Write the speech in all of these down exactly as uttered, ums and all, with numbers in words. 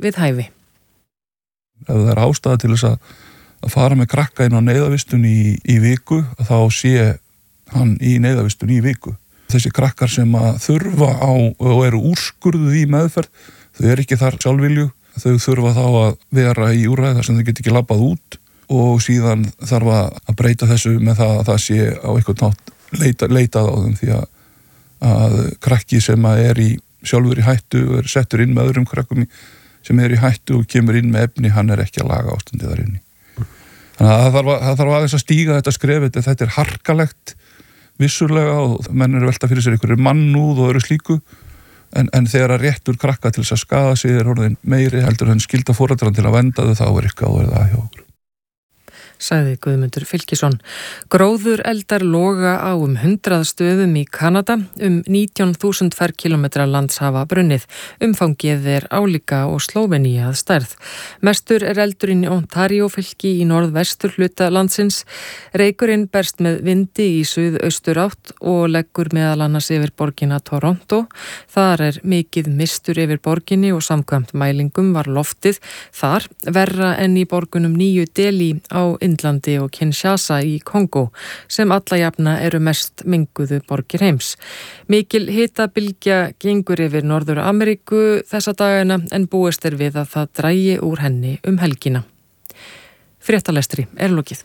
við hæfi. Ef það er ástæða til þess að, að fara með krakka inn á neyðavistun í, í viku, þá sé hann í neyðavistun í viku. Þessi krakkar sem að þurfa á og eru úrskurðuð í meðferð, þau eru ekki þar sjálfvilju, þau þurfa þá að vera í úrræði þar sem þau get ekki labbað út og síðan þarf að breyta þessu með það að það sé á eitthvað nátt leita, leitað á þeim því að, að krakki sem að er í sjálfur í hættu og er settur inn með öðrum krakkum sem er í hættu og kemur inn með efni, hann er ekki að laga ástandið þar inni. Þannig að það þarf, að, það þarf aðeins að stíga þetta skrefið, þetta er harkalegt vissulega og menn eru velta fyrir sér einhverju mannúð og öru slíku en, en þegar að réttur krakka til þess að skaða sig er orðin meiri heldur en skylda foreldrann til að venda þau, þá er eitthvað að það hjá okkur. Sagði Guðmundur Fylkisson. Gróður eldar loga á um hundrað stöðum í Kanada, um nítján þúsund ferkílómetra lands hafa brunnið. Umfangið er álíka og Slóveníu að stærð. Mestur er eldurinn í Ontario fylki í norðvestur hluta landsins. Reykurinn berst með vindi í suðaustur átt og leggur meðal annars yfir borgina Toronto. Þar er mikið mistur yfir borginni og samkvæmt mælingum var loftið þar verra en í borgunum Nýju Delhi á Indlandi og Kinshasa í Kongo sem alla jafna eru mest menguðu borgir heims. Mikil hitabylgja gengur yfir Norður Ameríku þessa dagana en búist er við að það drægi úr henni um helgina. Fréttalestri er lokið.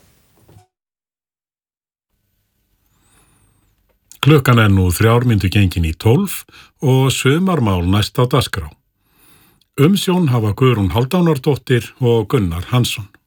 Klukkan er nú þrjár mínútur gengin í tólf og sumarmál næst á dagskrá. Umsjón hafa Guðrún Hálfdánardóttir og Gunnar Hansson.